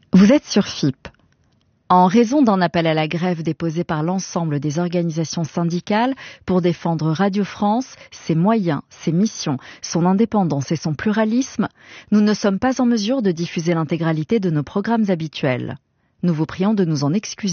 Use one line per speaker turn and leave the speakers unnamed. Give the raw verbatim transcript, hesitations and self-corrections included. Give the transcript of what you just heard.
Vous êtes sur F I P. En raison d'un appel à la grève déposé par l'ensemble des organisations syndicales pour défendre Radio France, ses moyens, ses missions, son indépendance et son pluralisme, nous ne sommes pas en mesure de diffuser l'intégralité de nos programmes habituels. Nous vous prions de nous en excuser.